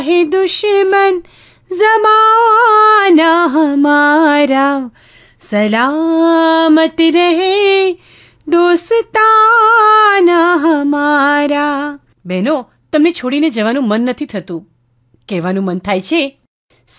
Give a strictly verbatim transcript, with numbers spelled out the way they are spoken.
है दुश्मन ज़माना हमारा, सलामत रहे દોસ્તાના હમારા. બહેનો, તમને છોડીને જવાનું મન નથી થતું. કહેવાનું મન થાય છે,